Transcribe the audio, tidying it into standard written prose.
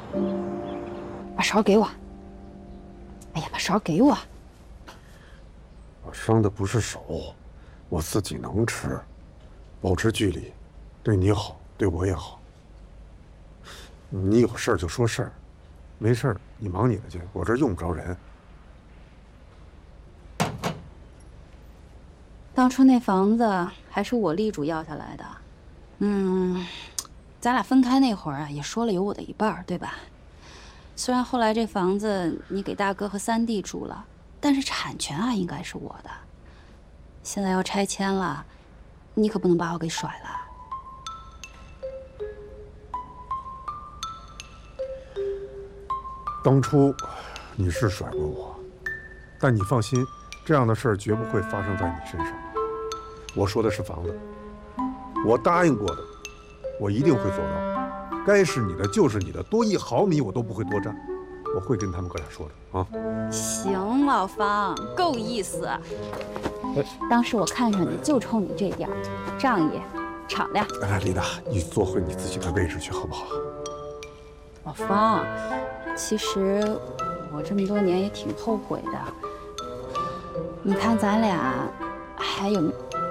把勺给我。哎呀，把勺给我。 我伤的不是手，我自己能吃，保持距离，对你好，对我也好。你有事儿就说事儿，没事儿你忙你的去，我这儿用不着人。 当初那房子还是我力主要下来的，咱俩分开那会儿啊，也说了有我的一半儿，对吧？虽然后来这房子你给大哥和三弟住了，但是产权啊应该是我的。现在要拆迁了，你可不能把我给甩了。 当初你是甩过我，但你放心，这样的事儿绝不会发生在你身上。我说的是房子，我答应过的，我一定会做到。该是你的就是你的，多1毫米我都不会多占。我会跟他们哥俩说的啊。 行，老方，够意思。当时我看上你就冲你这点儿，仗义，敞亮。 哎，丽娜，你坐回你自己的位置去，好不好？ 老方，其实我这么多年也挺后悔的。你看咱俩还有